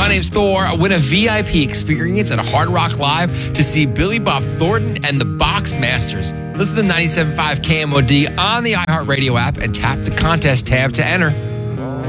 My name's Thor. Win a VIP experience at a Hard Rock Live to see Billy Bob Thornton and the Box Masters. Listen to 97.5 KMOD on the iHeartRadio app and tap the contest tab to enter.